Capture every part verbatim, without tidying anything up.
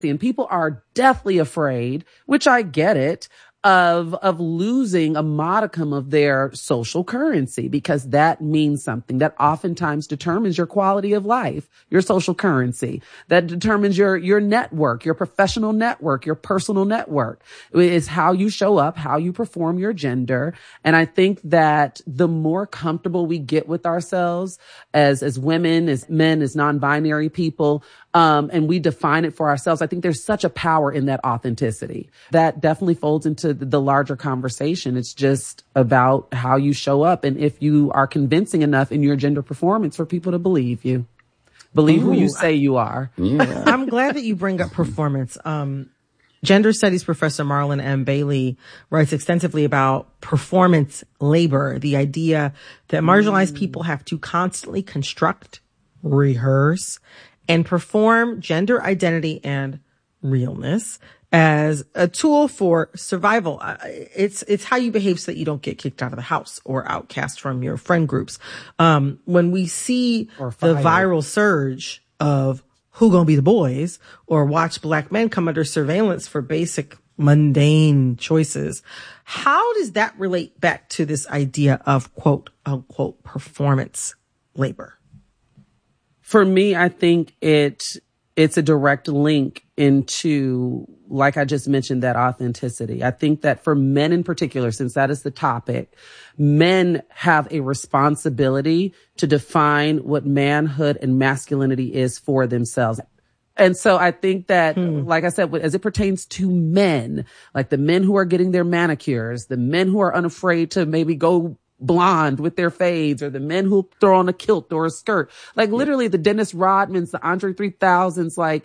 And people are deathly afraid, which I get it, of, of losing a modicum of their social currency, because that means something. That oftentimes determines your quality of life, your social currency. That determines your, your network, your professional network, your personal network. It's how you show up, how you perform your gender. And I think that the more comfortable we get with ourselves as, as women, as men, as non-binary people, Um, and we define it for ourselves, I think there's such a power in that authenticity. That definitely folds into the larger conversation. It's just about how you show up and if you are convincing enough in your gender performance for people to believe you. Believe Ooh, who you say you are. Yeah. I'm glad that you bring up performance. Um, gender studies professor Marlon M. Bailey writes extensively about performance labor, the idea that marginalized mm. people have to constantly construct, rehearse, and perform gender identity and realness as a tool for survival. It's, it's how you behave so that you don't get kicked out of the house or outcast from your friend groups. Um, when we see the viral surge of Who Gonna Be the Boys or watch black men come under surveillance for basic mundane choices, how does that relate back to this idea of quote unquote performance labor? For me, I think it it's a direct link into, like I just mentioned, that authenticity. I think that for men in particular, since that is the topic, men have a responsibility to define what manhood and masculinity is for themselves. And so I think that, hmm. like I said, as it pertains to men, like the men who are getting their manicures, the men who are unafraid to maybe go blonde with their fades, or the men who throw on a kilt or a skirt, like literally the Dennis Rodmans, the Andre three thousands, like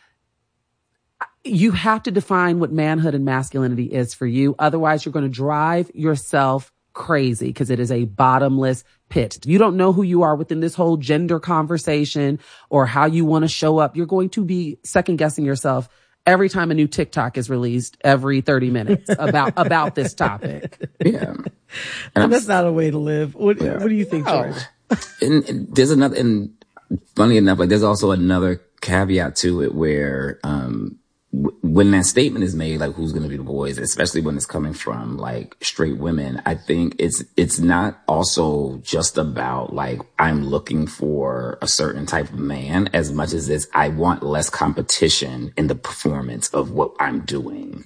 you have to define what manhood and masculinity is for you. Otherwise you're going to drive yourself crazy because it is a bottomless pit. You don't know who you are within this whole gender conversation or how you want to show up. You're going to be second guessing yourself every time a new TikTok is released every thirty minutes about, about this topic. Yeah. And, and that's not a way to live. What, yeah. what do you think, George? And, and there's another, and funny enough, like there's also another caveat to it where, um, w- when that statement is made, like who's going to be the boys, especially when it's coming from like straight women, I think it's, it's not also just about like, I'm looking for a certain type of man as much as it's, I want less competition in the performance of what I'm doing.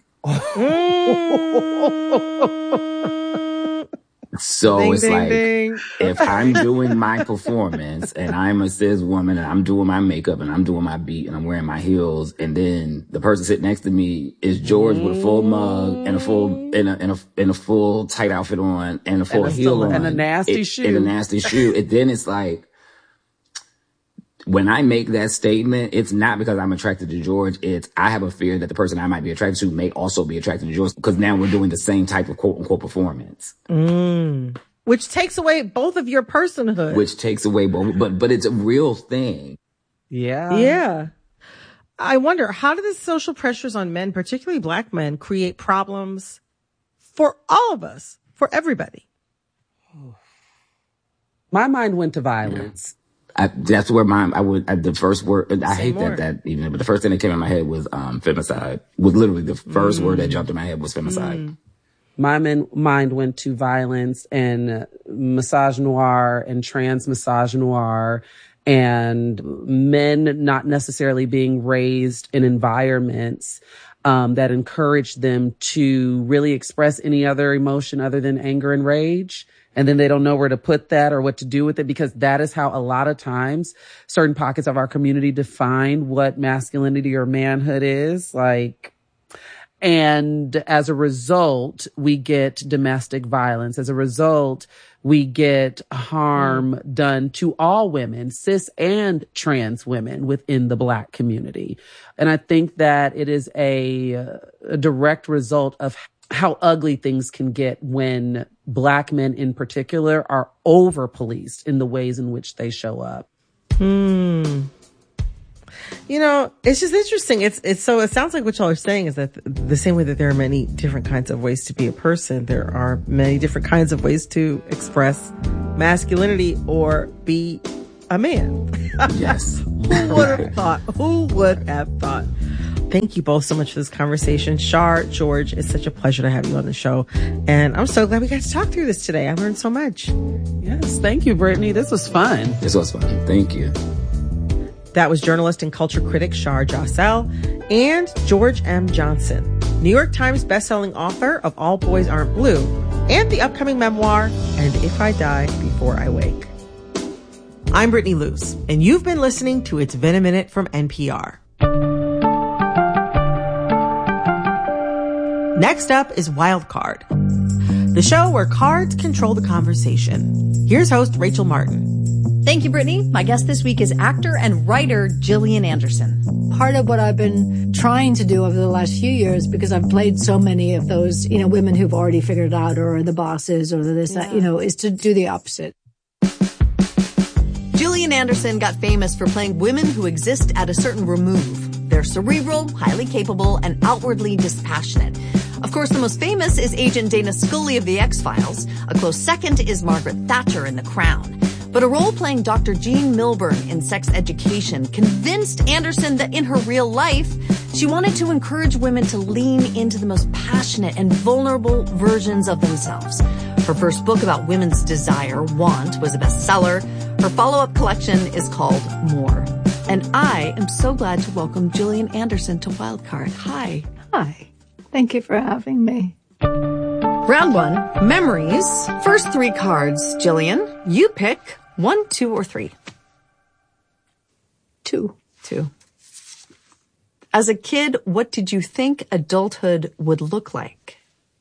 So ding, it's ding, like, ding. If I'm doing my performance and I'm a cis woman and I'm doing my makeup and I'm doing my beat and I'm wearing my heels, and then the person sitting next to me is George mm. with a full mug and a full, in a, in a, in a full tight outfit on and a full and heel on. And a nasty it, shoe. And a nasty shoe. And then it's like, when I make that statement, it's not because I'm attracted to George. It's, I have a fear that the person I might be attracted to may also be attracted to George, because now we're doing the same type of quote unquote performance. Mm. Which takes away both of your personhood. Which takes away both, but, but it's a real thing. Yeah. Yeah. I wonder, how do the social pressures on men, particularly black men, create problems for all of us, for everybody? My mind went to violence. Yeah. I, that's where my, I would, I, the first word, I Say hate more. that, that even, but the first thing that came in my head was, um, femicide. Was literally the first mm. word that jumped in my head was femicide. Mm. My min- mind went to violence and misogynoir and trans misogynoir and men not necessarily being raised in environments, um, that encourage them to really express any other emotion other than anger and rage. And then they don't know where to put that or what to do with it, because that is how a lot of times certain pockets of our community define what masculinity or manhood is. Like, and as a result, we get domestic violence. As a result, we get harm mm. done to all women, cis and trans women within the Black community. And I think that it is a, a direct result of how ugly things can get when Black men in particular are over policed in the ways in which they show up. Hmm. You know, it's just interesting. It's, it's so, it sounds like what y'all are saying is that the same way that there are many different kinds of ways to be a person, there are many different kinds of ways to express masculinity or be a man. Yes. Who would have thought? Who would have thought? Thank you both so much for this conversation. Shar, George, it's such a pleasure to have you on the show. And I'm so glad we got to talk through this today. I learned so much. Yes, thank you, Brittany. This was fun. This was fun. Thank you. That was journalist and culture critic Shar Jossell and George M. Johnson, New York Times bestselling author of All Boys Aren't Blue and the upcoming memoir, And If I Die Before I Wake. I'm Brittany Luce, and you've been listening to It's Been a Minute from N P R. Next up is Wild Card, the show where cards control the conversation. Here's host Rachel Martin. Thank you, Brittany. My guest this week is actor and writer Gillian Anderson. Part of what I've been trying to do over the last few years, because I've played so many of those, you know, women who've already figured it out, or the bosses, or the this, yeah. that, you know, is to do the opposite. Gillian Anderson got famous for playing women who exist at a certain remove. They're cerebral, highly capable, and outwardly dispassionate. Of course, the most famous is Agent Dana Scully of The X-Files. A close second is Margaret Thatcher in The Crown. But a role playing Doctor Jean Milburn in Sex Education convinced Anderson that in her real life, she wanted to encourage women to lean into the most passionate and vulnerable versions of themselves. Her first book about women's desire, Want, was a bestseller. Her follow-up collection is called More. And I am so glad to welcome Gillian Anderson to Wildcard. Hi. Hi. Thank you for having me. Round one, memories. First three cards, Gillian. You pick one, two, or three. Two. Two. As a kid, what did you think adulthood would look like?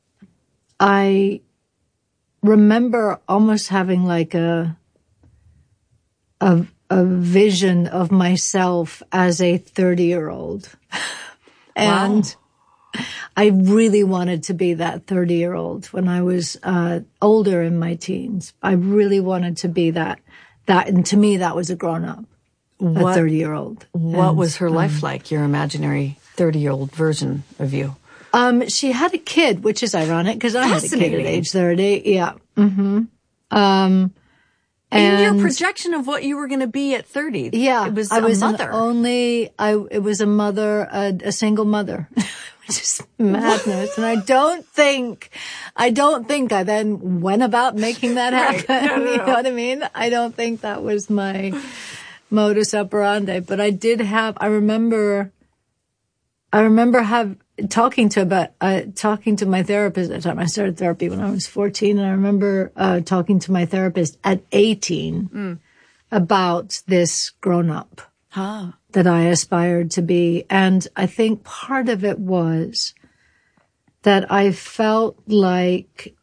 I remember almost having like a, a, a vision of myself as a thirty-year-old. And wow. I really wanted to be that thirty-year-old when I was uh older in my teens. I really wanted to be that. That, and to me, that was a grown-up, a thirty-year-old. What and, was her life um, like, your imaginary thirty-year-old version of you? Um, she had a kid, which is ironic, because I had a kid at age thirty. Yeah. Mm-hmm. Um, and in your projection of what you were going to be at thirty. Yeah. It was I a was mother. An only, I, it was a mother, a, a single mother. Which is madness. And I don't think, I don't think I then went about making that happen. Right. No, no, no. You know what I mean? I don't think that was my modus operandi, but I did have, I remember, I remember have, talking to about, uh, talking to my therapist at the time. I started therapy when I was fourteen, and I remember, uh, talking to my therapist at eighteen mm. about this grown up. Huh. That I aspired to be. And I think part of it was that I felt like,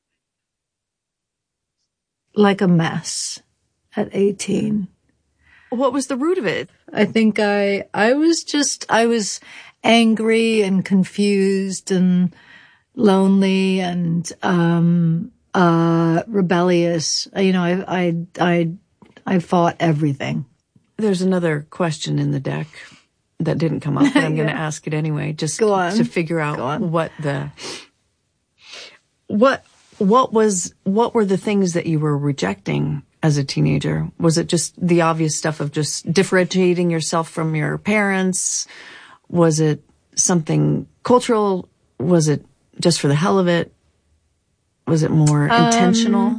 like a mess at eighteen. What was the root of it? I think I, I was just, I was angry and confused and lonely and, um, uh, rebellious. You know, I, I, I, I fought everything. There's another question in the deck that didn't come up, but I'm yeah. going to ask it anyway, just to figure out what the, what, what was, what were the things that you were rejecting as a teenager? Was it just the obvious stuff of just differentiating yourself from your parents? Was it something cultural? Was it just for the hell of it? Was it more um, intentional?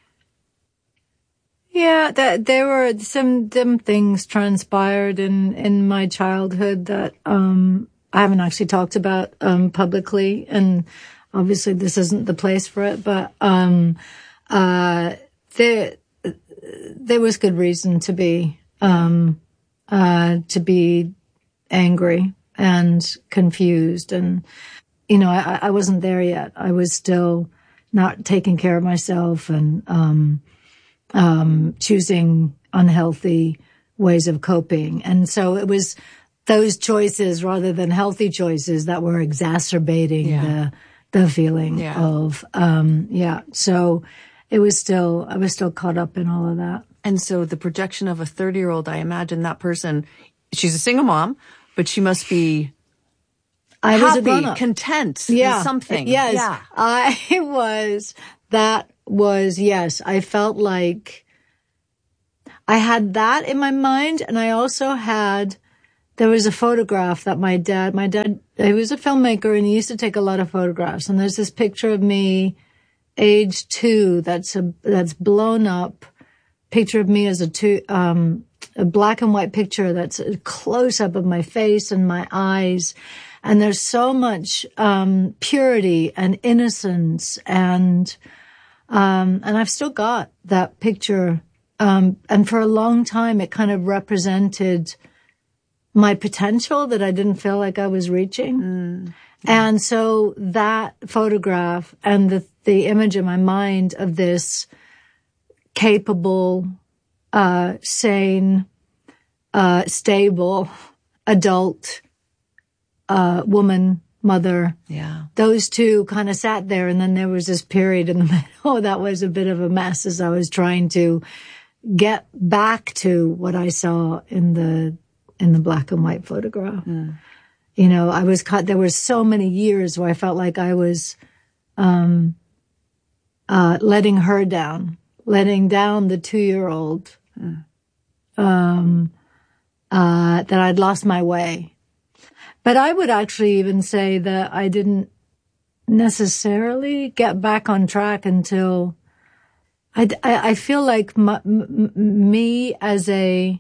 Yeah, that there were some dim things transpired in, in my childhood that, um, I haven't actually talked about, um, publicly. And obviously this isn't the place for it, but, um, uh, there, there was good reason to be, um, uh, to be angry and confused. And, you know, I, I wasn't there yet. I was still not taking care of myself and, um, um, choosing unhealthy ways of coping. And so it was those choices rather than healthy choices that were exacerbating yeah. the, the feeling yeah. of, um, yeah. So it was still, I was still caught up in all of that. And so the projection of a thirty year old, I imagine that person, she's a single mom, but she must be I happy, was a grown-up. content yeah. with something. Yes. Yeah. I was, that was, yes, I felt like I had that in my mind, and I also had there was a photograph that my dad, my dad, he was a filmmaker and he used to take a lot of photographs. And there's this picture of me, age two, that's a, that's blown up. Picture of me as a two, um, a black and white picture that's a close up of my face and my eyes. And there's so much, um, purity and innocence. And, um, and I've still got that picture. Um, and for a long time, it kind of represented my potential that I didn't feel like I was reaching. Mm. And so that photograph and the, the image in my mind of this capable, uh, sane, uh, stable, adult, uh, woman, mother. Yeah. Those two kind of sat there. And then there was this period in the middle that was a bit of a mess as I was trying to get back to what I saw in the, in the black and white photograph. Mm. You know, I was caught, there were so many years where I felt like I was, um, uh, letting her down. Letting down the two-year-old, mm. um, uh, that I'd lost my way. But I would actually even say that I didn't necessarily get back on track until I, I, I feel like my, m- me as a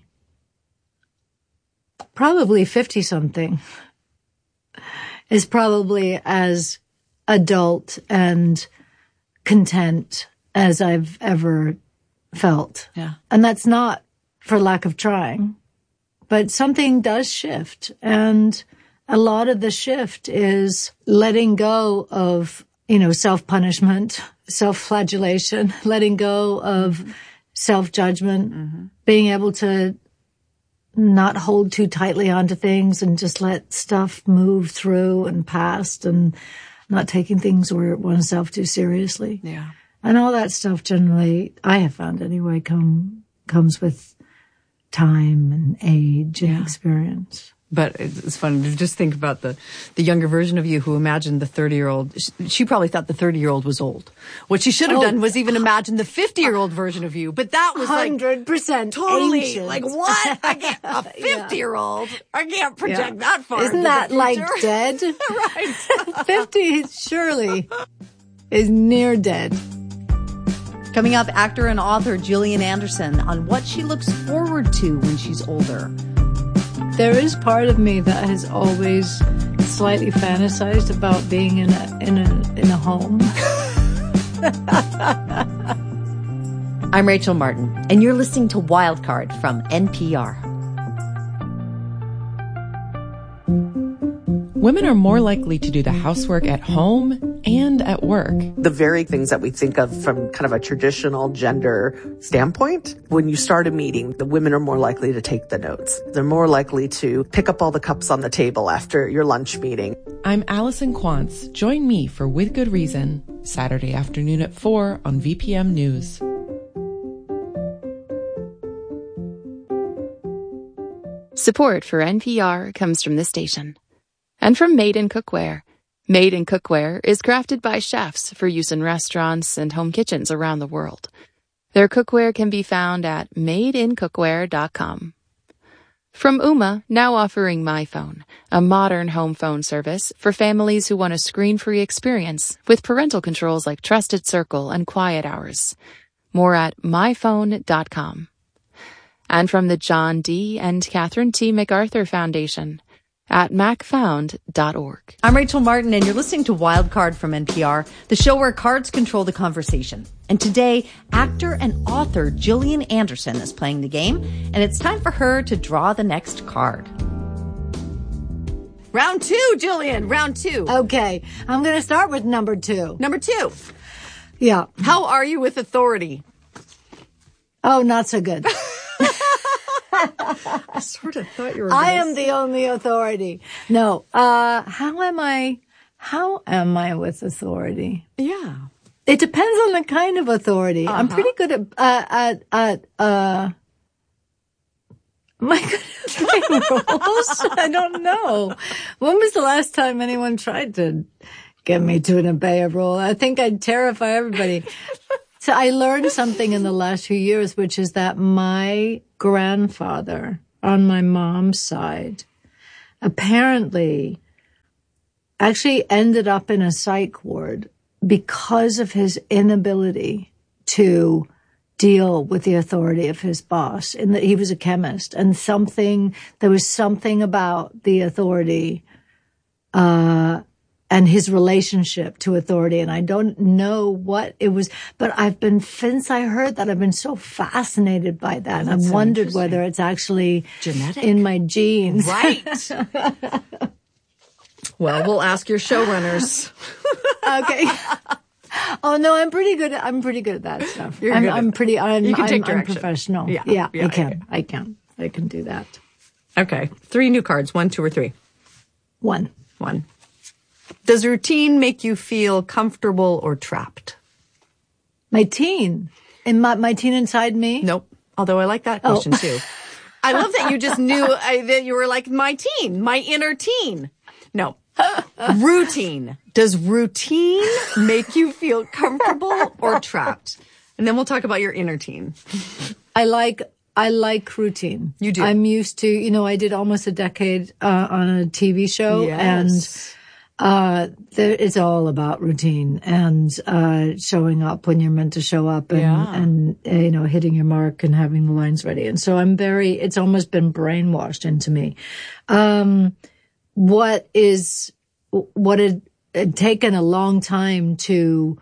probably fifty-something is probably as adult and content as I've ever felt. Yeah. And that's not for lack of trying, but something does shift. And a lot of the shift is letting go of, you know, self-punishment, self-flagellation, letting go of mm-hmm. self-judgment, mm-hmm. being able to not hold too tightly onto things and just let stuff move through and past and not taking things or oneself too seriously. Yeah. And all that stuff generally, I have found anyway, come, comes with time and age and yeah. experience. But it's funny to just think about the, the younger version of you who imagined the thirty-year-old. She, she probably thought the thirty-year-old was old. What she should have oh. done was even imagine the fifty-year-old version of you. But that was like one hundred percent totally ancient. like, what? I can't, a fifty-year-old? Yeah. I can't project yeah. that far. Isn't that like dead? Right. fifty surely is near dead. Coming up, actor and author Gillian Anderson on what she looks forward to when she's older. There is part of me that has always slightly fantasized about being in a in a in a home. I'm Rachel Martin, and you're listening to Wildcard from N P R. Women are more likely to do the housework at home and at work. The very things that we think of from kind of a traditional gender standpoint, when you start a meeting, the women are more likely to take the notes. They're more likely to pick up all the cups on the table after your lunch meeting. I'm Allison Quantz. Join me for With Good Reason, Saturday afternoon at four on V P M News. Support for N P R comes from this station. And from Made in Cookware. Made in Cookware is crafted by chefs for use in restaurants and home kitchens around the world. Their cookware can be found at made in cookware dot com. From Ooma, now offering MyPhone, a modern home phone service for families who want a screen-free experience with parental controls like Trusted Circle and Quiet Hours. More at my phone dot com. And from the John D. and Catherine T. MacArthur Foundation at mac found dot org. I'm Rachel Martin, and you're listening to Wildcard from N P R, the show where cards control the conversation. And today, actor and author Gillian Anderson is playing the game, and it's time for her to draw the next card. Round two, Gillian, round two. Okay, I'm going to start with number two. Number two. Yeah. How are you with authority? Oh, not so good. I sort of thought you were. I am the only authority. No. Uh, how am I? How am I with authority? Yeah. It depends on the kind of authority. Uh-huh. I'm pretty good at uh, at at uh. Am I good at obeying rules? I don't know. When was the last time anyone tried to get me to an obey a rule? I think I'd terrify everybody. So I learned something in the last few years, which is that my grandfather on my mom's side apparently actually ended up in a psych ward because of his inability to deal with the authority of his boss, in that he was a chemist, and something, there was something about the authority, uh, and his relationship to authority. And I don't know what it was, but I've been, since I heard that, I've been so fascinated by that. And I've so wondered whether it's actually genetic in my genes. Right. Well, we'll ask your showrunners. Okay. Oh no, I'm pretty good. At, I'm pretty good at that stuff. You're I'm, good at I'm pretty. I'm, You can I'm, take I'm direction. professional. Yeah, Yeah, yeah, I can. yeah. I can. I can do that. Okay. Three new cards. One, two, or three? One. One. Does routine make you feel comfortable or trapped? My teen. And my, my teen inside me? Nope. Although I like that Oh. question too. I love that you just knew I, that you were like my teen, my inner teen. No. Routine. Does routine make you feel comfortable or trapped? And then we'll talk about your inner teen. I like, I like routine. You do. I'm used to, you know, I did almost a decade, uh, on a T V show. Yes. And, uh, there, it's all about routine and, uh, showing up when you're meant to show up and, Yeah. and, uh, you know, hitting your mark and having the lines ready. And so I'm very, it's almost been brainwashed into me. Um, what is, what had, had taken a long time to,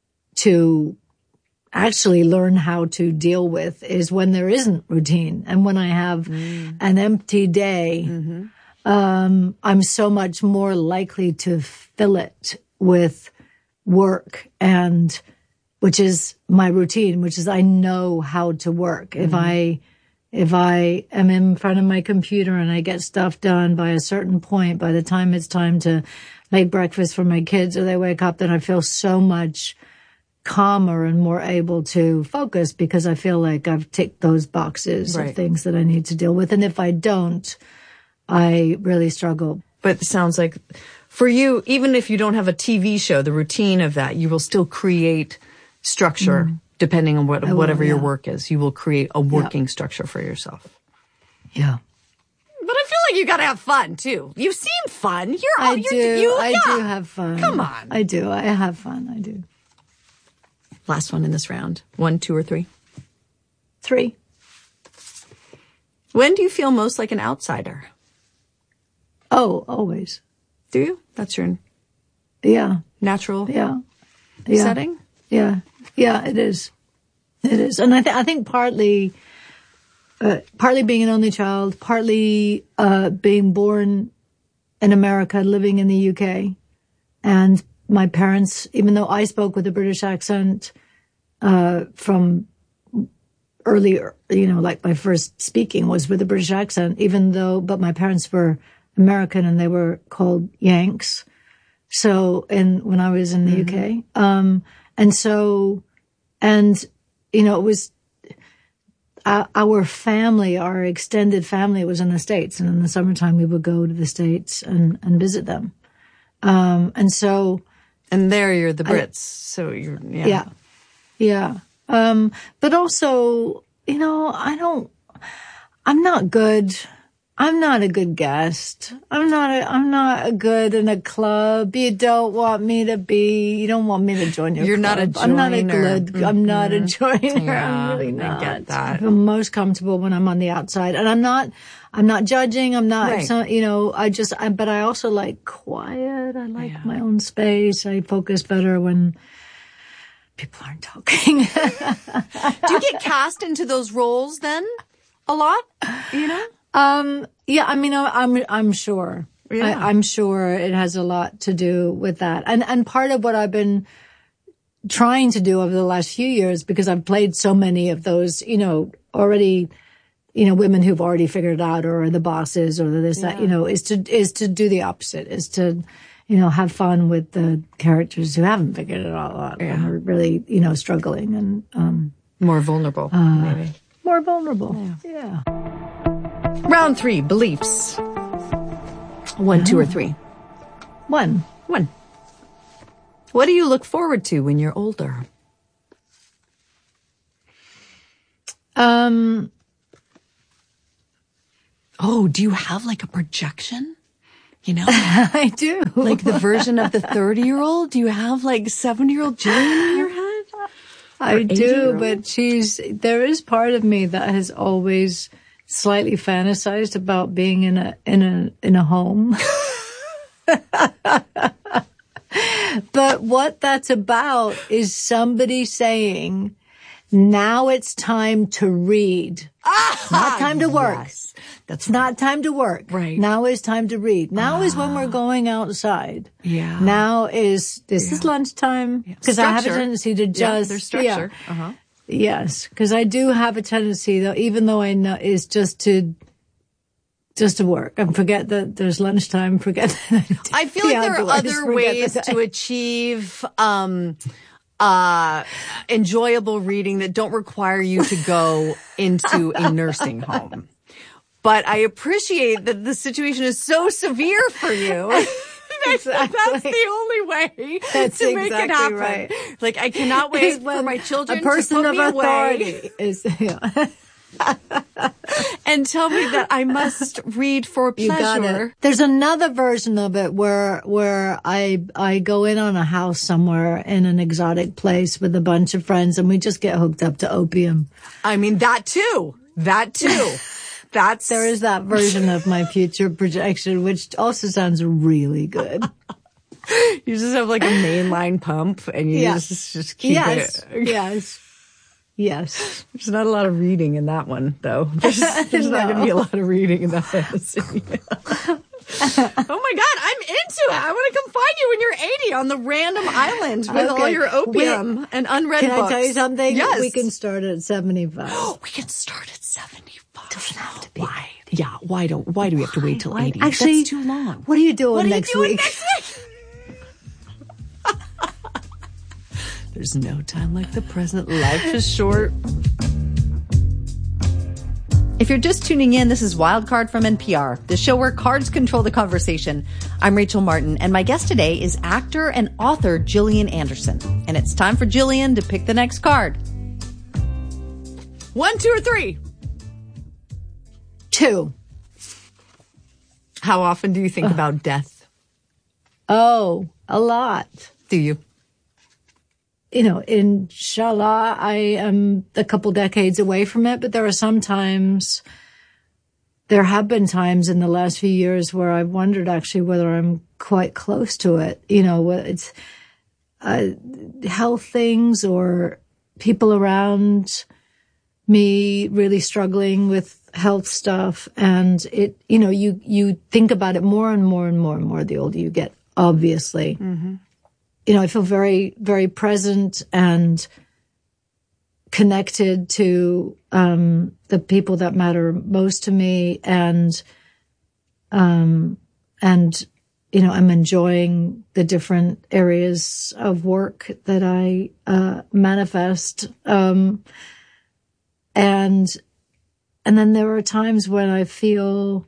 to actually learn how to deal with is when there isn't routine. And when I have mm. an empty day, mm-hmm. um, I'm so much more likely to fill it with work, and which is my routine, which is I know how to work. Mm-hmm. If I, If I am in front of my computer and I get stuff done by a certain point, by the time it's time to make breakfast for my kids or they wake up, then I feel so much calmer and more able to focus because I feel like I've ticked those boxes right. of things that I need to deal with. And if I don't, I really struggle. But it sounds like for you, even if you don't have a T V show, the routine of that, you will still create structure. Mm. Depending on what, will, whatever yeah. your work is, you will create a working yeah. structure for yourself. Yeah. But I feel like you gotta have fun too. You seem fun. You're, I you're, do. You, I yeah. do have fun. Come on. I do. I have fun. I do. Last one in this round. One, two, or three? Three. When do you feel most like an outsider? Oh, always. Do you? That's your yeah natural yeah. Yeah. setting? Yeah. Yeah, it is. It is. And I, th- I think partly, uh, partly being an only child, partly, uh, being born in America, living in the U K. And my parents, even though I spoke with a British accent, uh, from earlier, you know, like my first speaking was with a British accent, even though, but my parents were American and they were called Yanks. So, and when I was in the mm-hmm. U K, um, and so, and, you know, it was, uh, our family, our extended family was in the States. And in the summertime, we would go to the States and, and visit them. Um, and so. And there you're the Brits. I, so you're, yeah. Yeah. Yeah. Um, but also, you know, I don't, I'm not good. I'm not a good guest. I'm not a, I'm not a good in a club. You don't want me to be, you don't want me to join your You're club. not a joiner. I'm not a good, mm-hmm. I'm not a joiner. Yeah, I'm really not. I get that. I feel most comfortable when I'm on the outside. And I'm not, I'm not judging. I'm not, right. so, you know, I just, I, but I also like quiet. I like yeah. my own space. I focus better when people aren't talking. Do you get cast into those roles then? A lot? You know? Um, yeah, I mean, I'm, I'm sure. Yeah. I, I'm sure it has a lot to do with that. And, and part of what I've been trying to do over the last few years, because I've played so many of those, you know, already, you know, women who've already figured it out or the bosses or the this, yeah. that, you know, is to, is to do the opposite, is to, you know, have fun with the characters who haven't figured it all out yeah. and are really, you know, struggling and, um, more vulnerable, uh, maybe. More vulnerable. Yeah. yeah. Round three, beliefs. One, oh. two, or three? One. One. What do you look forward to when you're older? Um. Oh, do you have like a projection? You know, I do. Like the version of the thirty-year-old. Do you have like seventy-year-old Jillian in your head? I do, but she's, there is part of me that has always slightly fantasized about being in a, in a, in a home. But what that's about is somebody saying, now it's time to read. Ah, not time to work. Yes. That's not time to work. Right. Now is time to read. Now ah. is when we're going outside. Yeah. Now is, this yeah. is lunchtime. Because I have a tendency to just. Yeah, there's structure. Yeah. Uh-huh. Yes. Because I do have a tendency, though, even though I know, is just to, just to work and forget that there's lunchtime, forget that. I feel like there are other ways to achieve, um, uh, enjoyable reading that don't require you to go into a nursing home. But I appreciate that the situation is so severe for you. Exactly. That's the only way That's to make exactly it happen. Right. Like, I cannot wait for my children a person to put of me authority away is, yeah. and tell me that I must read for You got pleasure. it. There's another version of it where where I I go in on a house somewhere in an exotic place with a bunch of friends and we just get hooked up to opium. I mean, that too. That too. That's There is that version of my future projection, which also sounds really good. You just have like a mainline pump and you Yeah. just, just keep Yes, it. yes, yes. There's not a lot of reading in that one, though. There's, there's not No. going to be a lot of reading in that fantasy. Oh my God, I'm into it. I want to come find you when you're eighty on the random island with all Okay. your opium Wait, and unread Can books. I tell you something? Yes. We can start at seventy-five. We can start at seventy-five. Doesn't have to be. Why? Yeah, why don't, why do we have to wait till Why- eighty? Actually, That's too long. What are you doing What are you next doing week? next week? There's no time like the present. Life is short. If you're just tuning in, this is Wildcard from N P R, the show where cards control the conversation. I'm Rachel Martin, and my guest today is actor and author Gillian Anderson. And it's time for Gillian to pick the next card. One, two, or three? Two. How often do you think uh. about death? Oh, a lot. Do you? You know, inshallah, I am a couple decades away from it, but there are some times, there have been times in the last few years where I've wondered actually whether I'm quite close to it. You know, it's uh, health things or people around me really struggling with health stuff. And it, you know, you, you think about it more and more and more and more the older you get, obviously. Mm-hmm. You know, I feel very, very present and connected to um, the people that matter most to me, and um, and you know, I'm enjoying the different areas of work that I uh, manifest, um, and and then there are times when I feel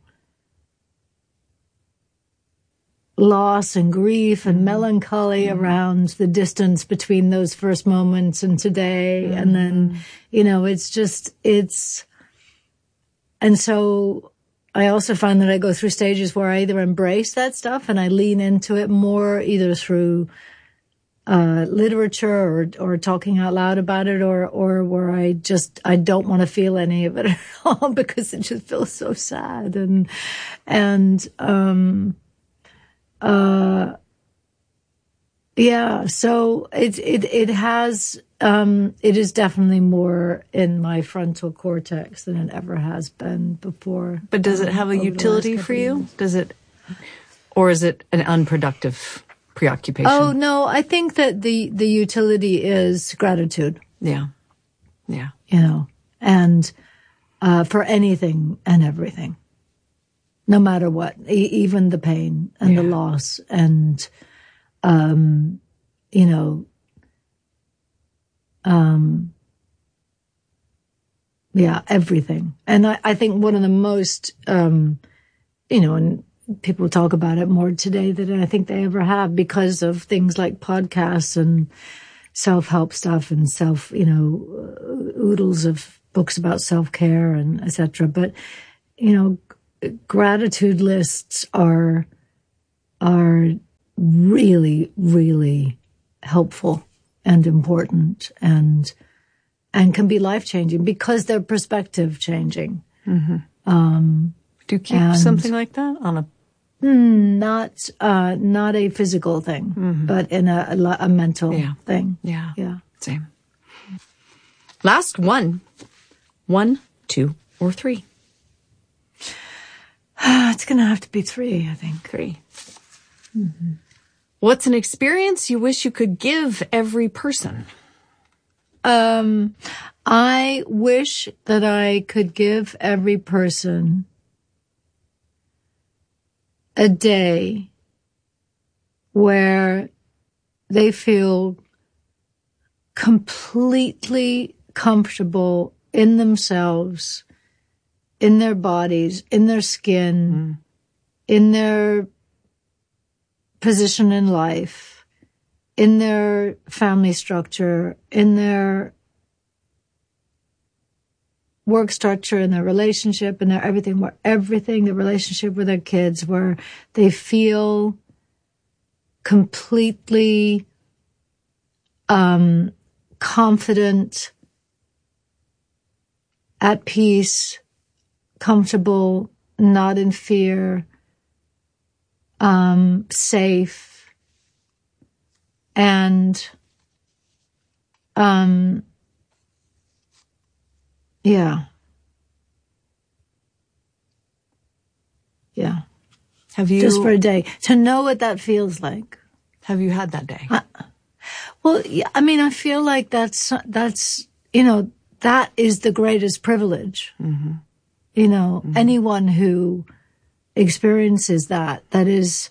loss and grief and melancholy mm-hmm. around the distance between those first moments and today. Mm-hmm. And then, you know, it's just, it's, and so I also find that I go through stages where I either embrace that stuff and I lean into it more, either through uh, literature or, or talking out loud about it, or, or where I just, I don't want to feel any of it at all because it just feels so sad. And, and, um, Uh, yeah, so it, it, it has, um, it is definitely more in my frontal cortex than it ever has been before. But does it have a utility for you? Does it, or is it an unproductive preoccupation? Oh, no, I think that the, the utility is gratitude. Yeah. Yeah. You know, and, uh, for anything and everything. No matter what, e- even the pain and yeah. the loss and, um, you know, um, yeah, everything. And I, I think one of the most, um, you know, and people talk about it more today than I think they ever have because of things like podcasts and self-help stuff and self, you know, oodles of books about self-care and et cetera. But, you know, gratitude lists are are really, really helpful and important and and can be life-changing because they're perspective-changing. Mm-hmm. Um, Do you keep something like that on a... Not uh, not a physical thing, mm-hmm. but in a, a, a mental yeah. thing. Yeah. Yeah. Same. Last one. One, two, or three? It's going to have to be three, I think. Three. Mm-hmm. What's an experience you wish you could give every person? Um, I wish that I could give every person a day where they feel completely comfortable in themselves, in their bodies, in their skin, mm. in their position in life, in their family structure, in their work structure, in their relationship, in their everything, where everything, the relationship with their kids, where they feel completely um, confident, at peace, comfortable, not in fear, um, safe, and um, yeah, yeah. Have you just for a day to know what that feels like? Have you had that day? Uh, well, yeah, I mean, I feel like that's that's you know that is the greatest privilege. Mm-hmm. You know, mm-hmm. anyone who experiences that, that is,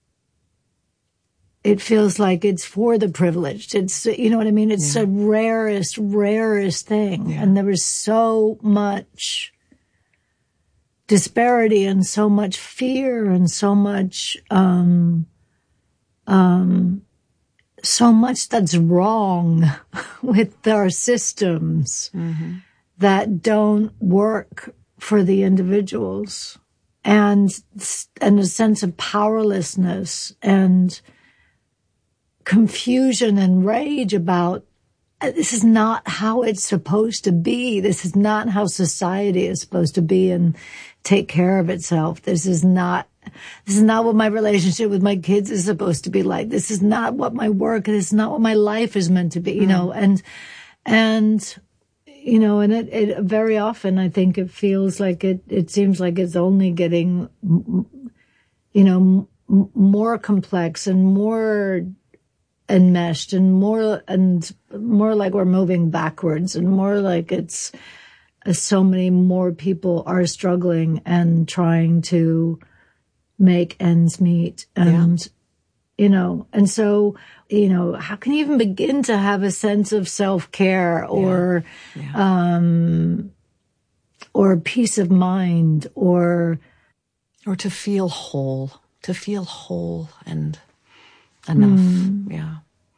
it feels like it's for the privileged. It's, you know what I mean? It's yeah. the rarest, rarest thing. Yeah. And there is so much disparity and so much fear and so much, um, um, so much that's wrong with our systems mm-hmm. that don't work for the individuals, and and a sense of powerlessness and confusion and rage about this is not how it's supposed to be. This is not how society is supposed to be and take care of itself. This is not this is not what my relationship with my kids is supposed to be like. This is not what my work, this is not what my life is meant to be, you mm. know, and and You know, and it, it very often, I think it feels like it, it seems like it's only getting, you know, m- more complex and more enmeshed and more, and more like we're moving backwards and more like it's uh, so many more people are struggling and trying to make ends meet. And, yeah. you know, and so, you know, how can you even begin to have a sense of self-care or, yeah. Yeah. um, or peace of mind or, or to feel whole, to feel whole and enough. Mm. Yeah.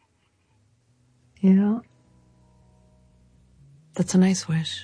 Yeah. That's a nice wish.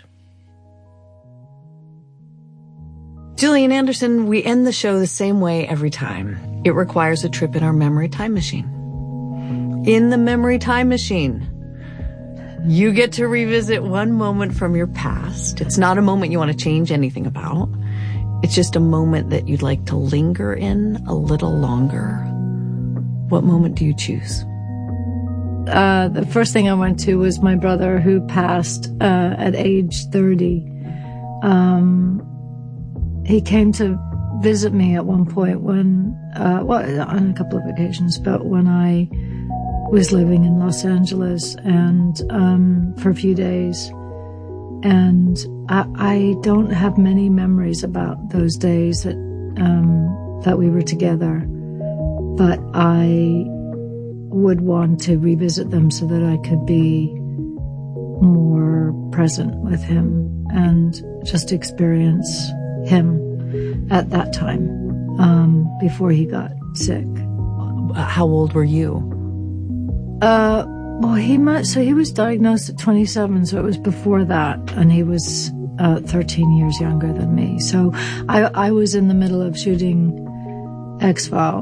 Gillian Anderson, we end the show the same way every time. It requires a trip in our memory time machine. In the memory time machine, you get to revisit one moment from your past. It's not a moment you want to change anything about. It's just a moment that you'd like to linger in a little longer. What moment do you choose? Uh, the first thing I went to was my brother who passed uh, at age thirty. Um, he came to visit me at one point when, uh, well, on a couple of occasions, but when I was living in Los Angeles and um, for a few days. And I, I don't have many memories about those days that um, that we were together, but I would want to revisit them so that I could be more present with him and just experience him at that time um, before he got sick. How old were you? Uh, well, he must, so he was diagnosed at twenty-seven, so it was before that, and he was uh, thirteen years younger than me. So I, I was in the middle of shooting X-Files,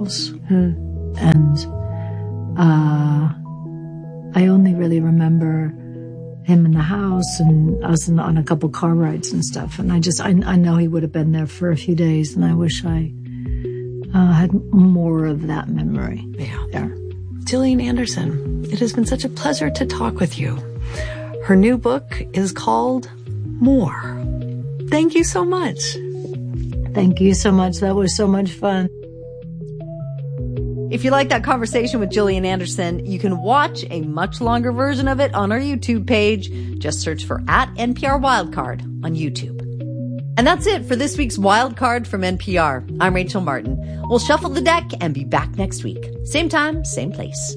Hmm. And uh, I only really remember him in the house and us in, on a couple car rides and stuff. And I just, I, I know he would have been there for a few days, and I wish I uh, had more of that memory. Yeah. There. Gillian Anderson, it has been such a pleasure to talk with you. Her new book is called More. Thank you so much. Thank you so much. That was so much fun. If you like that conversation with Gillian Anderson, you can watch a much longer version of it on our YouTube page. Just search for at N P R Wildcard on YouTube. And that's it for this week's Wildcard from N P R. I'm Rachel Martin. We'll shuffle the deck and be back next week. Same time, same place.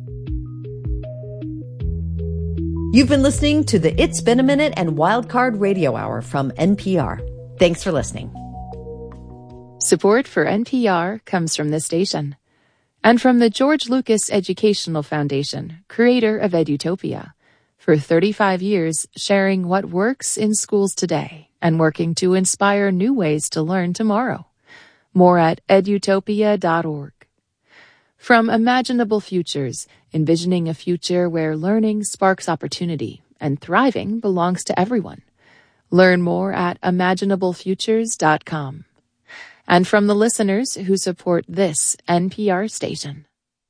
You've been listening to the It's Been a Minute and Wildcard Radio Hour from N P R. Thanks for listening. Support for N P R comes from this station. And from the George Lucas Educational Foundation, creator of Edutopia. For thirty-five years, sharing what works in schools today and working to inspire new ways to learn tomorrow. More at edutopia dot org. From Imaginable Futures, envisioning a future where learning sparks opportunity and thriving belongs to everyone. Learn more at imaginable futures dot com. And from the listeners who support this N P R station.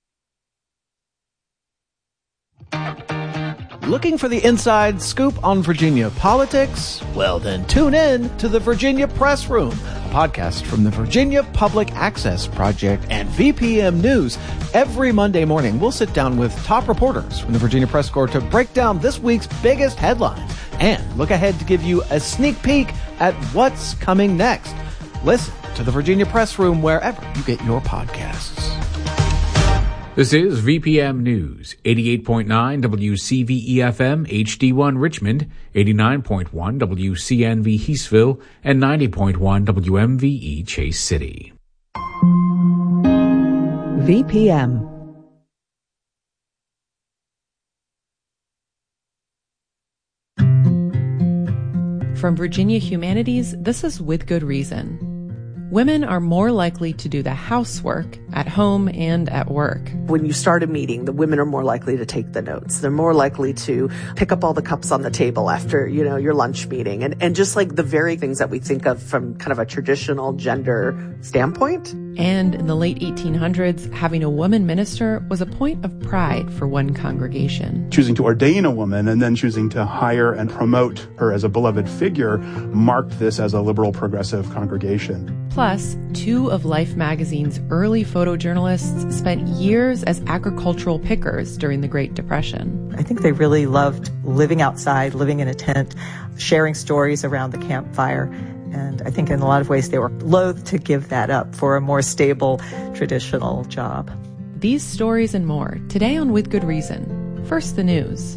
Looking for the inside scoop on Virginia politics? Well, then tune in to the Virginia Press Room, a podcast from the Virginia Public Access Project and V P M News. Every Monday morning, we'll sit down with top reporters from the Virginia Press Corps to break down this week's biggest headlines and look ahead to give you a sneak peek at what's coming next. Listen to the Virginia Press Room wherever you get your podcasts. This is V P M News, eighty-eight point nine W C V E F M H D one Richmond, eighty-nine point one W C N V Heastville, and ninety point one W M V E Chase City. V P M. From Virginia Humanities, this is With Good Reason. Women are more likely to do the housework at home and at work. When you start a meeting, the women are more likely to take the notes. They're more likely to pick up all the cups on the table after, you know, your lunch meeting. And, and just like the very things that we think of from kind of a traditional gender standpoint. And in the late eighteen hundreds, having a woman minister was a point of pride for one congregation. Choosing to ordain a woman and then choosing to hire and promote her as a beloved figure marked this as a liberal progressive congregation. Plus, two of Life magazine's early photojournalists spent years as agricultural pickers during the Great Depression. I think they really loved living outside, living in a tent, sharing stories around the campfire. And I think in a lot of ways they were loath to give that up for a more stable, traditional job. These stories and more today on With Good Reason. First, the news.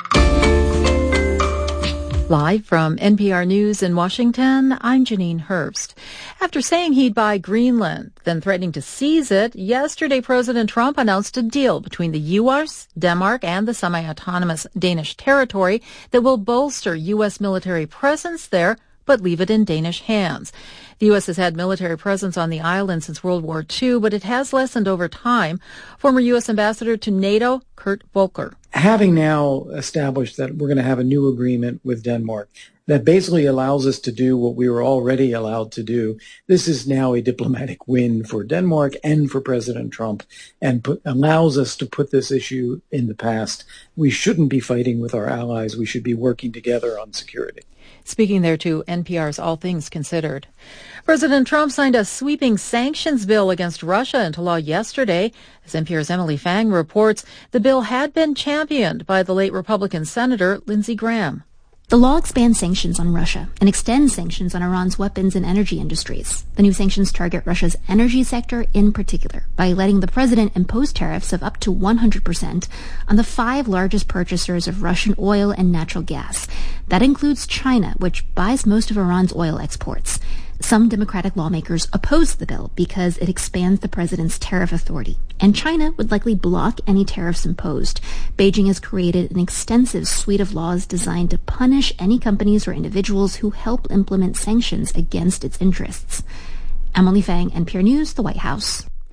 Live from N P R News in Washington, I'm Janine Herbst. After saying he'd buy Greenland, then threatening to seize it, yesterday President Trump announced a deal between the U S, Denmark, and the semi-autonomous Danish territory that will bolster U S military presence there, but leave it in Danish hands. The U S has had military presence on the island since World War Two, but it has lessened over time. Former U S Ambassador to NATO, Kurt Volker. Having now established that we're going to have a new agreement with Denmark that basically allows us to do what we were already allowed to do, this is now a diplomatic win for Denmark and for President Trump, and put, allows us to put this issue in the past. We shouldn't be fighting with our allies. We should be working together on security. Speaking there to N P R's All Things Considered. President Trump signed a sweeping sanctions bill against Russia into law yesterday. As N P R's Emily Fang reports, the bill had been championed by the late Republican Senator Lindsey Graham. The law expands sanctions on Russia and extends sanctions on Iran's weapons and energy industries. The new sanctions target Russia's energy sector in particular by letting the president impose tariffs of up to one hundred percent on the five largest purchasers of Russian oil and natural gas. That includes China, which buys most of Iran's oil exports. Some Democratic lawmakers oppose the bill because it expands the president's tariff authority, and China would likely block any tariffs imposed. Beijing has created an extensive suite of laws designed to punish any companies or individuals who help implement sanctions against its interests. Emily Fang, N P R News, the White House.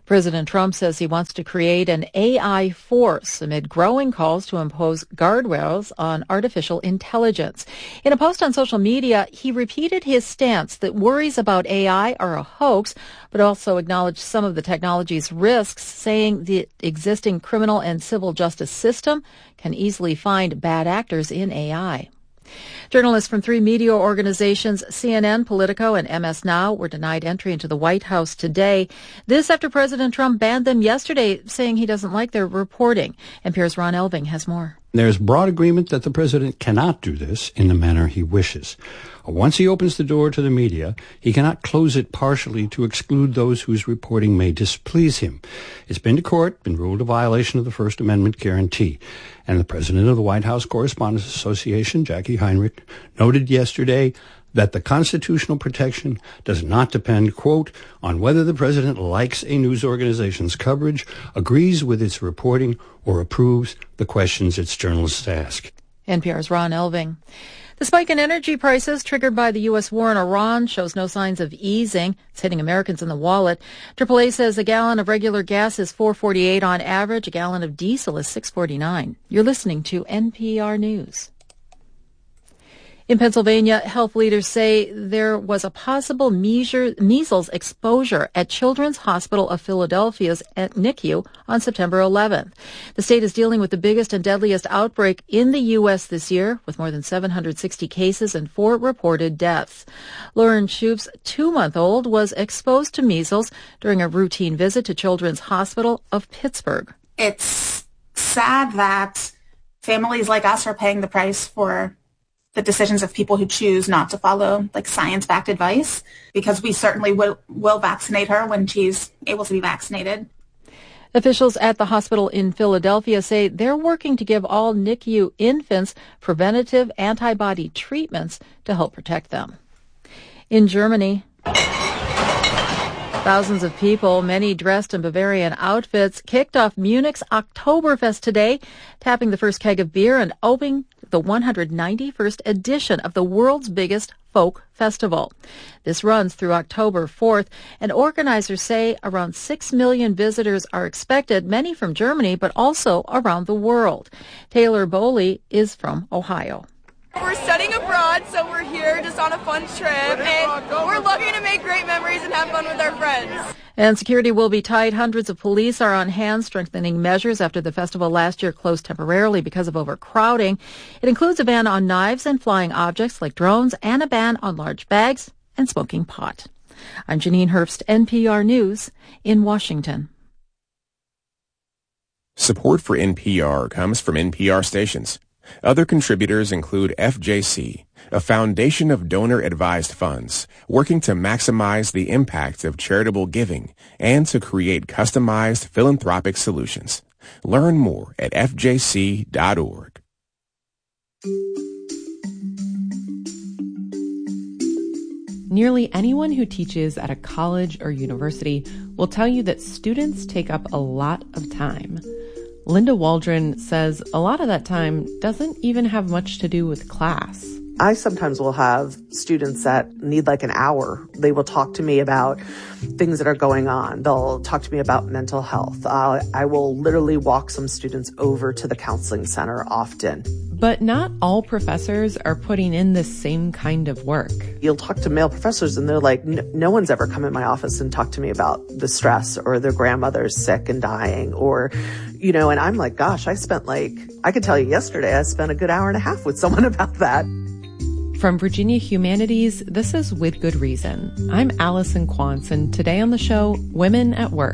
President Trump says he wants to create an A I force amid growing calls to impose guardrails on artificial intelligence. In a post on social media, he repeated his stance that worries about A I are a hoax, but also acknowledged some of the technology's risks, saying the existing criminal and civil justice system can easily find bad actors in A I. Journalists from three media organizations, C N N, Politico, and M S Now, were denied entry into the White House today. This after President Trump banned them yesterday, saying he doesn't like their reporting. N P R's Ron Elving has more. There's broad agreement that the president cannot do this in the manner he wishes. Once he opens the door to the media, he cannot close it partially to exclude those whose reporting may displease him. It's been to court, been ruled a violation of the First Amendment guarantee. And the president of the White House Correspondents Association, Jackie Heinrich, noted yesterday that the constitutional protection does not depend, quote, on whether the president likes a news organization's coverage, agrees with its reporting, or approves the questions its journalists ask. N P R's Ron Elving. The spike in energy prices triggered by the U S war in Iran shows no signs of easing. It's hitting Americans in the wallet. triple A says a gallon of regular gas is four forty-eight on average. A gallon of diesel is six forty-nine. You're listening to N P R News. In Pennsylvania, health leaders say there was a possible measles exposure at Children's Hospital of Philadelphia's N I C U on September eleventh. The state is dealing with the biggest and deadliest outbreak in the U S this year, with more than seven hundred sixty cases and four reported deaths. Lauren Shoup's two-month-old was exposed to measles during a routine visit to Children's Hospital of Pittsburgh. It's sad that families like us are paying the price for the decisions of people who choose not to follow like science-backed advice, because we certainly will, will vaccinate her when she's able to be vaccinated. Officials at the hospital in Philadelphia say they're working to give all N I C U infants preventative antibody treatments to help protect them. In Germany, thousands of people, many dressed in Bavarian outfits, kicked off Munich's Oktoberfest today, tapping the first keg of beer and opening the one hundred ninety-first edition of the world's biggest folk festival. This runs through October fourth, and organizers say around six million visitors are expected, many from Germany, but also around the world. Taylor Bowley is from Ohio. We're studying abroad, so we're here just on a fun trip, and we're looking to make great memories and have fun with our friends. And security will be tight. Hundreds of police are on hand strengthening measures after the festival last year closed temporarily because of overcrowding. It includes a ban on knives and flying objects like drones and a ban on large bags and smoking pot. I'm Janine Herbst, N P R News in Washington. Support for N P R comes from N P R stations. Other contributors include F J C, a foundation of donor-advised funds working to maximize the impact of charitable giving and to create customized philanthropic solutions. Learn more at F J C dot org. Nearly anyone who teaches at a college or university will tell you that students take up a lot of time. Linda Waldron says a lot of that time doesn't even have much to do with class. I sometimes will have students that need like an hour. They will talk to me about things that are going on. They'll talk to me about mental health. Uh, I will literally walk some students over to the counseling center often. But not all professors are putting in the same kind of work. You'll talk to male professors and they're like, no one's ever come in my office and talked to me about the stress or their grandmother's sick and dying or, you know, and I'm like, gosh, I spent like, I could tell you yesterday, I spent a good hour and a half with someone about that. From Virginia Humanities, this is With Good Reason. I'm Allison Quantz, and today on the show, Women at Work.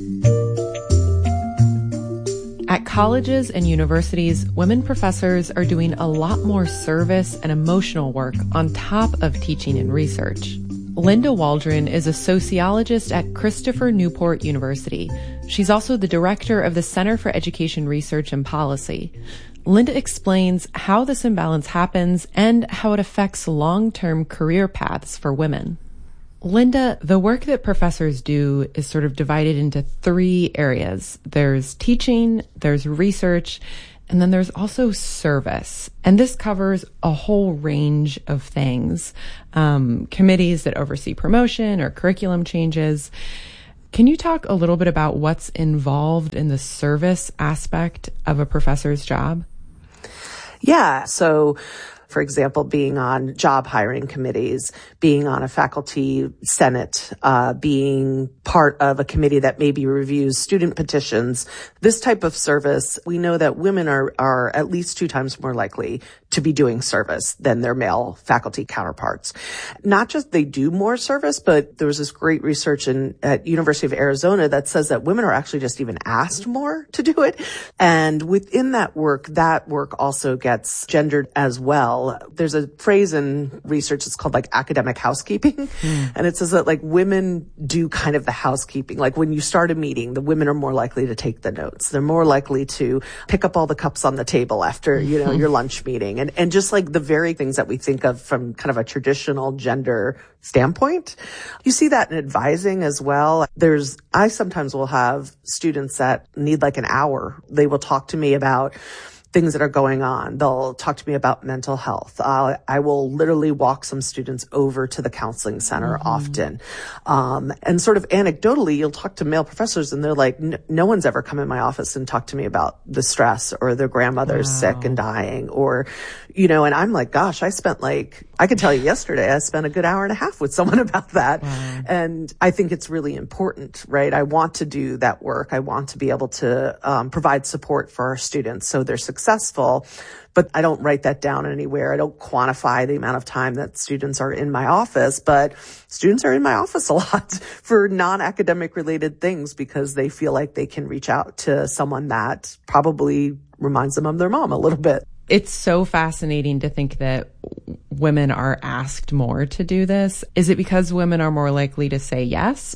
At colleges and universities, women professors are doing a lot more service and emotional work on top of teaching and research. Linda Waldron is a sociologist at Christopher Newport University. She's also the director of the Center for Education Research and Policy. Linda explains how this imbalance happens and how it affects long-term career paths for women. Linda, the work that professors do is sort of divided into three areas. There's teaching, there's research, and then there's also service. And this covers a whole range of things. Um, committees that oversee promotion or curriculum changes. Can you talk a little bit about what's involved in the service aspect of a professor's job? Yeah. So, for example, being on job hiring committees, being on a faculty senate, uh, being part of a committee that maybe reviews student petitions, this type of service, we know that women are, are at least two times more likely to be doing service than their male faculty counterparts. Not just they do more service, but there was this great research in, at University of Arizona that says that women are actually just even asked more to do it. And within that work, that work also gets gendered as well. There's a phrase in research, it's called like academic housekeeping. Mm. And it says that like women do kind of the housekeeping. Like when you start a meeting, the women are more likely to take the notes. They're more likely to pick up all the cups on the table after, you know, your lunch meeting. And, and just like the very things that we think of from kind of a traditional gender standpoint. You see that in advising as well. There's, I sometimes will have students that need like an hour. They will talk to me about things that are going on. They'll talk to me about mental health. Uh, I will literally walk some students over to the counseling center mm-hmm. often. Um, and sort of anecdotally, you'll talk to male professors and they're like, no one's ever come in my office and talked to me about the stress or their grandmother's wow. sick and dying or, you know, and I'm like, gosh, I spent like, I could tell you yesterday, I spent a good hour and a half with someone about that. Wow. And I think it's really important, right? I want to do that work. I want to be able to um, provide support for our students so they're successful. But I don't write that down anywhere. I don't quantify the amount of time that students are in my office, but students are in my office a lot for non-academic related things because they feel like they can reach out to someone that probably reminds them of their mom a little bit. It's so fascinating to think that women are asked more to do this. Is it because women are more likely to say yes?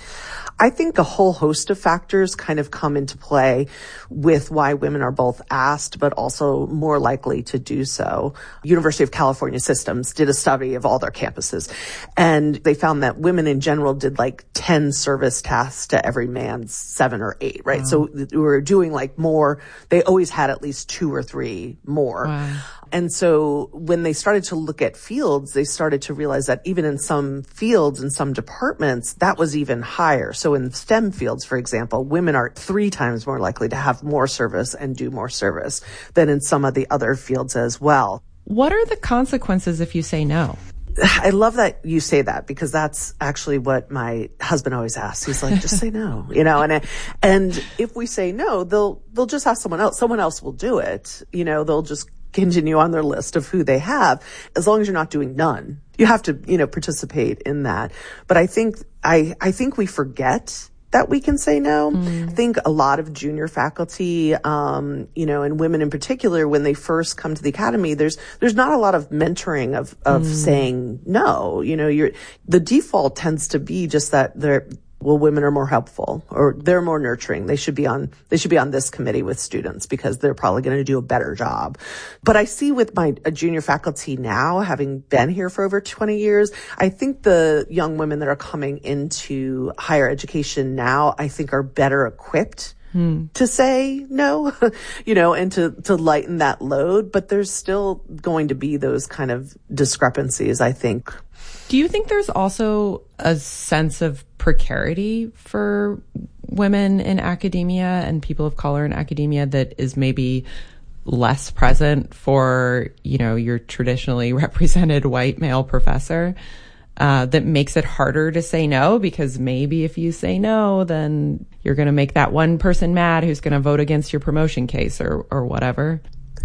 I think a whole host of factors kind of come into play with why women are both asked, but also more likely to do so. University of California Systems did a study of all their campuses, and they found that women in general did like ten service tasks to every man's seven or eight, right? Wow. So we were doing like more. They always had at least two or three more. Wow. And so when they started to look at fields, they started to realize that even in some fields and some departments, that was even higher. So in STEM fields, for example, women are three times more likely to have more service and do more service than in some of the other fields as well. What are the consequences if you say no? I love that you say that because that's actually what my husband always asks. He's like, just say no, you know, and, and if we say no, they'll, they'll just have someone else, someone else will do it. You know, they'll just continue on their list of who they have, as long as you're not doing none. You have to, you know, participate in that. But I think, I, I think we forget that we can say no. Mm. I think a lot of junior faculty, um, you know, and women in particular, when they first come to the academy, there's, there's not a lot of mentoring of, of mm. saying no. You know, you're, the default tends to be just that they're, well, women are more helpful or they're more nurturing. They should be on, they should be on this committee with students because they're probably going to do a better job. But I see with my a junior faculty now, having been here for over twenty years, I think the young women that are coming into higher education now, I think are better equipped Hmm. to say no, you know, and to, to lighten that load. But there's still going to be those kind of discrepancies, I think. Do you think there's also a sense of precarity for women in academia and people of color in academia that is maybe less present for, you know, your traditionally represented white male professor? Uh, that makes it harder to say no, because maybe if you say no, then you're going to make that one person mad who's going to vote against your promotion case or, or whatever?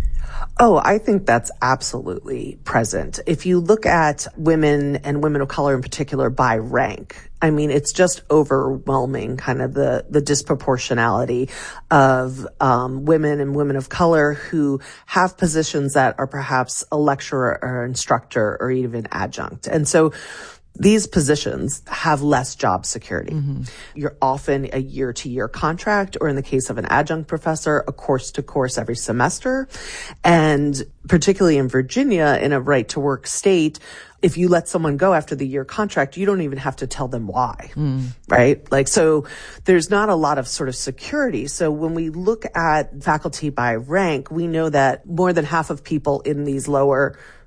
Oh, I think that's absolutely present. If you look at women and women of color in particular by rank, I mean, it's just overwhelming, kind of the, the disproportionality of um, women and women of color who have positions that are perhaps a lecturer or instructor or even adjunct. And so these positions have less job security. Mm-hmm. You're often a year-to-year contract, or in the case of an adjunct professor, a course-to-course every semester. And particularly in Virginia, in a right-to-work state, if you let someone go after the year contract, you don't even have to tell them why, mm. right? Like, so there's not a lot of sort of security. So when we look at faculty by rank, we know that more than half of people in these lower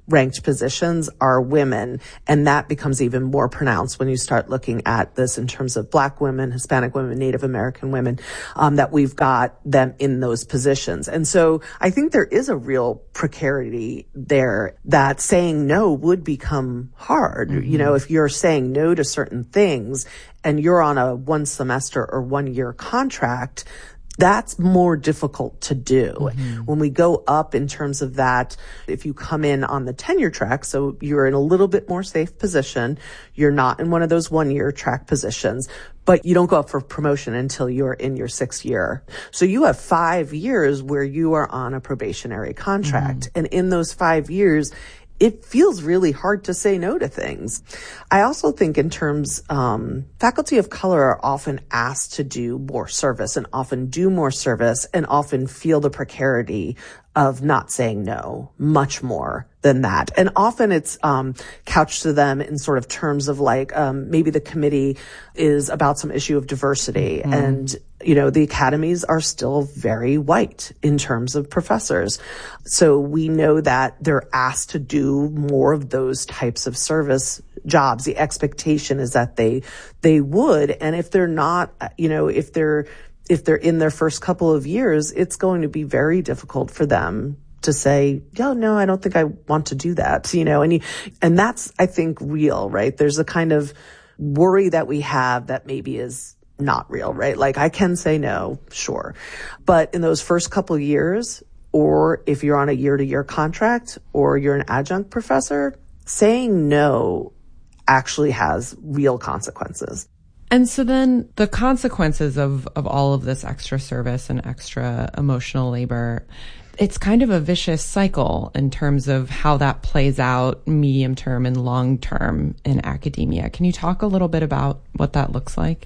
ranked positions are women. And that becomes even more pronounced when you start looking at this in terms of Black women, Hispanic women, Native American women, um, that we've got them in those positions. And so I think there is a real precarity there that saying no would become hard. Mm-hmm. You know, if you're saying no to certain things and you're on a one semester or one year contract, that's more difficult to do. Mm-hmm. When we go up in terms of that, if you come in on the tenure track, so you're in a little bit more safe position, you're not in one of those one-year track positions, but you don't go up for promotion until you're in your sixth year. So you have five years where you are on a probationary contract. Mm-hmm. And in those five years, it feels really hard to say no to things. I also think in terms, um, faculty of color are often asked to do more service and often do more service and often feel the precarity of not saying no much more than that. And often it's um couched to them in sort of terms of like um maybe the committee is about some issue of diversity. Mm-hmm. And, you know, the academies are still very white in terms of professors. So we know that they're asked to do more of those types of service jobs. The expectation is that they they would. And if they're not, you know, if they're if they're in their first couple of years, it's going to be very difficult for them to say, oh, no, I don't think I want to do that, you know, and, you, and that's, I think, real, right? There's a kind of worry that we have that maybe is not real, right? Like I can say no, sure. But in those first couple of years, or if you're on a year to year contract or you're an adjunct professor, saying no actually has real consequences. And so then the consequences of, of all of this extra service and extra emotional labor, it's kind of a vicious cycle in terms of how that plays out medium term and long term in academia. Can you talk a little bit about what that looks like?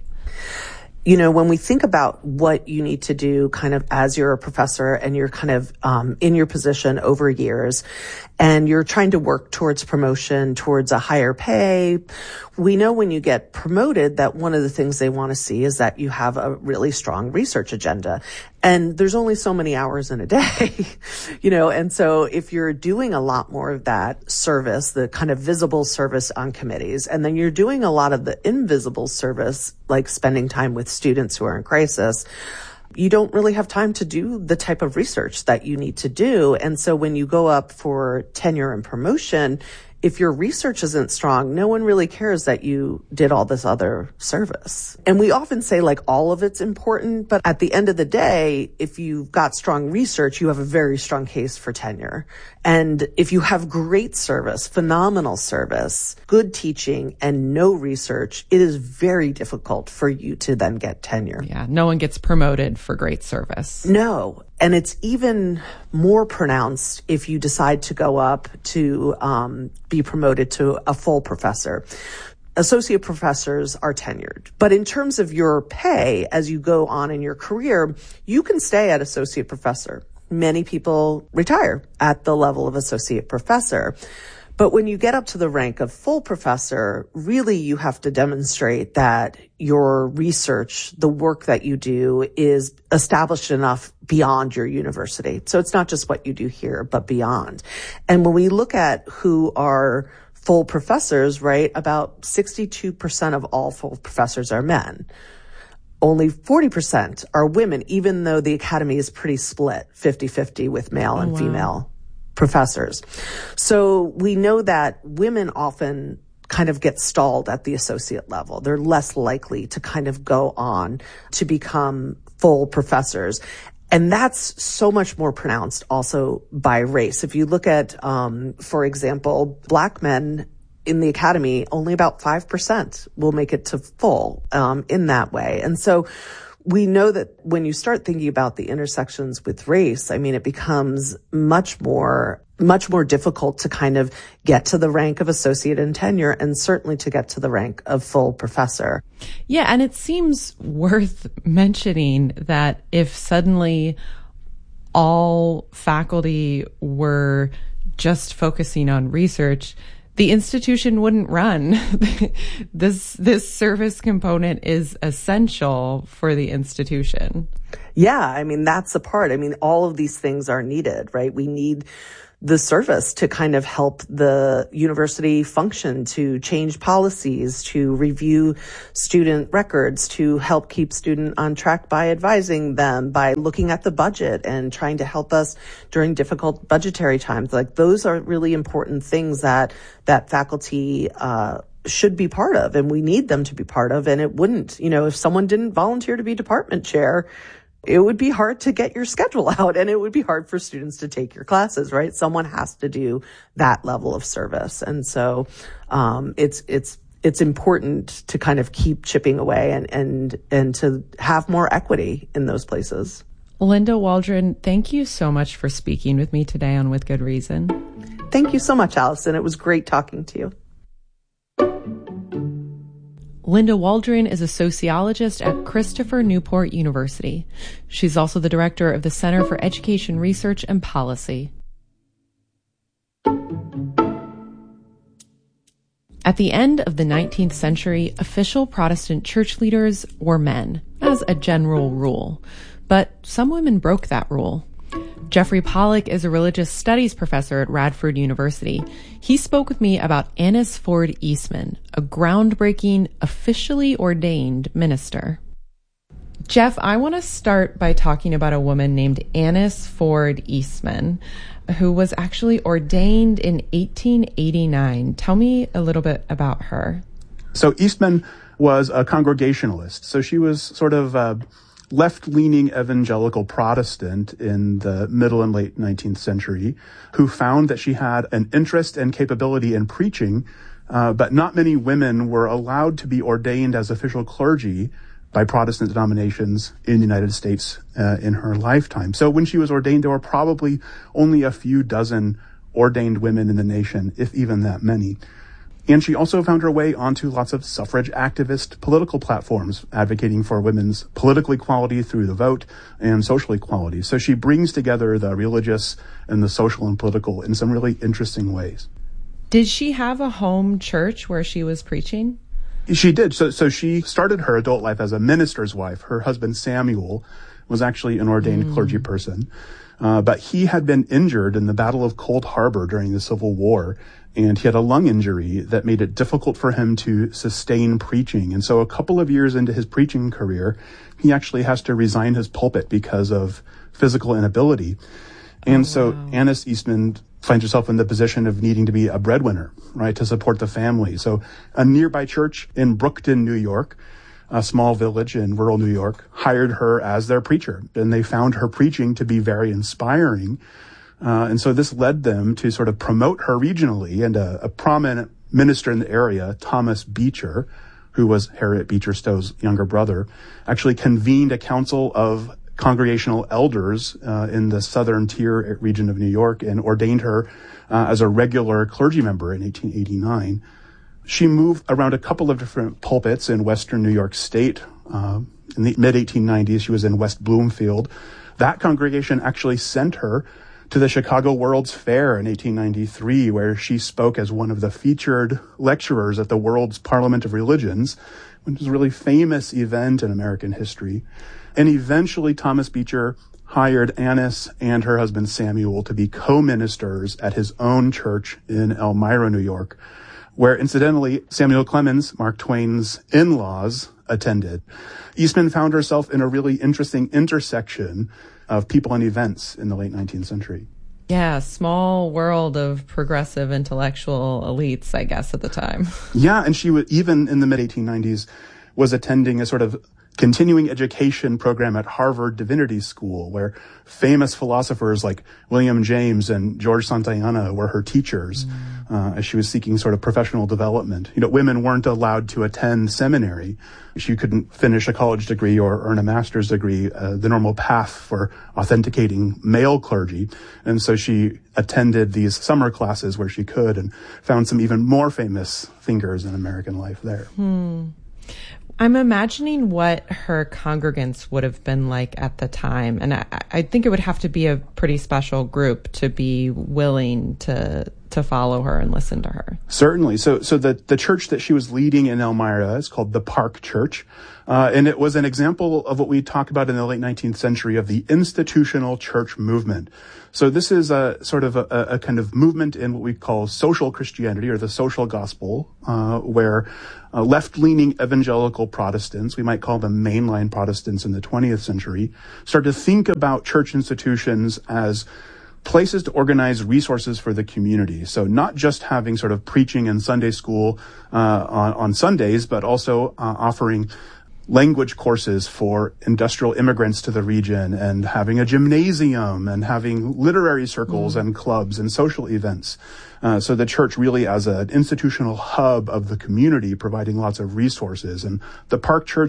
You know, when we think about what you need to do kind of as you're a professor and you're kind of um, in your position over years and you're trying to work towards promotion, towards a higher pay, we know when you get promoted that one of the things they want to see is that you have a really strong research agenda. And there's only so many hours in a day, you know, and so if you're doing a lot more of that service, the kind of visible service on committees, and then you're doing a lot of the invisible service, like spending time with students who are in crisis, you don't really have time to do the type of research that you need to do. And so when you go up for tenure and promotion, if your research isn't strong, no one really cares that you did all this other service. And we often say like all of it's important, but at the end of the day, if you've got strong research, you have a very strong case for tenure. And if you have great service, phenomenal service, good teaching, and no research, it is very difficult for you to then get tenure. Yeah, no one gets promoted for great service. No. And it's even more pronounced if you decide to go up to um, be promoted to a full professor. Associate professors are tenured. But in terms of your pay as you go on in your career, you can stay at associate professor. Many people retire at the level of associate professor. But when you get up to the rank of full professor, really you have to demonstrate that your research, the work that you do, is established enough beyond your university. So it's not just what you do here, but beyond. And when we look at who are full professors, right, about sixty-two percent of all full professors are men. Only forty percent are women, even though the academy is pretty split, fifty-fifty with male and oh, wow. female professors. So we know that women often kind of get stalled at the associate level. They're less likely to kind of go on to become full professors. And that's so much more pronounced also by race. If you look at, um, for example, Black men in the academy, only about five percent will make it to full um, in that way. And so we know that when you start thinking about the intersections with race, I mean, it becomes much more, much more difficult to kind of get to the rank of associate and tenure, and certainly to get to the rank of full professor. Yeah, and it seems worth mentioning that if suddenly all faculty were just focusing on research, the institution wouldn't run. This this service component is essential for the institution. Yeah, I mean, that's the part. I mean, all of these things are needed, right? We need the service to kind of help the university function, to change policies, to review student records, to help keep student on track by advising them, by looking at the budget and trying to help us during difficult budgetary times. Like, those are really important things that that faculty uh should be part of, and we need them to be part of. And it wouldn't, you know, if someone didn't volunteer to be department chair, it would be hard to get your schedule out, and it would be hard for students to take your classes, right? Someone has to do that level of service. And so um, it's it's it's important to kind of keep chipping away and, and, and to have more equity in those places. Linda Waldron, thank you so much for speaking with me today on With Good Reason. Thank you so much, Allison. It was great talking to you. Linda Waldron is a sociologist at Christopher Newport University. She's also the director of the Center for Education Research and Policy. At the end of the nineteenth century, official Protestant church leaders were men, as a general rule. But some women broke that rule. Jeffrey Pollack is a religious studies professor at Radford University. He spoke with me about Annis Ford Eastman, a groundbreaking, officially ordained minister. Jeff, I want to start by talking about a woman named Annis Ford Eastman, who was actually ordained in eighteen eighty-nine. Tell me a little bit about her. So Eastman was a Congregationalist. So she was sort of uh, left-leaning evangelical Protestant in the middle and late nineteenth century, who found that she had an interest and capability in preaching, uh, but not many women were allowed to be ordained as official clergy by Protestant denominations in the United States uh, in her lifetime. So when she was ordained, there were probably only a few dozen ordained women in the nation, if even that many. And she also found her way onto lots of suffrage activist political platforms, advocating for women's political equality through the vote and social equality. So she brings together the religious and the social and political in some really interesting ways. Did she have a home church where she was preaching? She did. So, so she started her adult life as a minister's wife. Her husband, Samuel, was actually an ordained mm. clergy person. Uh, but he had been injured in the Battle of Cold Harbor during the Civil War, and he had a lung injury that made it difficult for him to sustain preaching. And so a couple of years into his preaching career, he actually has to resign his pulpit because of physical inability. And oh, so wow. Annis Eastman finds herself in the position of needing to be a breadwinner, right, to support the family. So a nearby church in Brookton, New York, a small village in rural New York, hired her as their preacher. And they found her preaching to be very inspiring. Uh, and so this led them to sort of promote her regionally. And a, a prominent minister in the area, Thomas Beecher, who was Harriet Beecher Stowe's younger brother, actually convened a council of congregational elders uh, in the southern tier region of New York and ordained her uh, as a regular clergy member in eighteen eighty-nine. She moved around a couple of different pulpits in western New York State. Uh, in the mid eighteen nineties, she was in West Bloomfield. That congregation actually sent her to the Chicago World's Fair in eighteen ninety-three, where she spoke as one of the featured lecturers at the World's Parliament of Religions, which was a really famous event in American history. And eventually, Thomas Beecher hired Annis and her husband Samuel to be co-ministers at his own church in Elmira, New York, where incidentally, Samuel Clemens, Mark Twain's in-laws, attended. Eastman found herself in a really interesting intersection of people and events in the late nineteenth century. Yeah, small world of progressive intellectual elites, I guess, at the time. Yeah, and she was, even in the mid eighteen nineties, was attending a sort of continuing education program at Harvard Divinity School, where famous philosophers like William James and George Santayana were her teachers, mm. uh, as she was seeking sort of professional development. You know, women weren't allowed to attend seminary. She couldn't finish a college degree or earn a master's degree, uh, the normal path for authenticating male clergy. And so she attended these summer classes where she could and found some even more famous thinkers in American life there. Hmm. I'm imagining what her congregants would have been like at the time. And I, I think it would have to be a pretty special group to be willing to to follow her and listen to her? Certainly. So, so the, the church that she was leading in Elmira is called the Park Church. Uh, and it was an example of what we talk about in the late nineteenth century of the institutional church movement. So this is a sort of a, a kind of movement in what we call social Christianity or the social gospel, uh, where uh, left-leaning evangelical Protestants, we might call them mainline Protestants in the twentieth century, start to think about church institutions as places to organize resources for the community. So not just having sort of preaching and Sunday school uh, on, on Sundays, but also uh, offering language courses for industrial immigrants to the region, and having a gymnasium, and having literary circles mm. and clubs and social events. Uh, so the church really as an institutional hub of the community, providing lots of resources. And the Park Church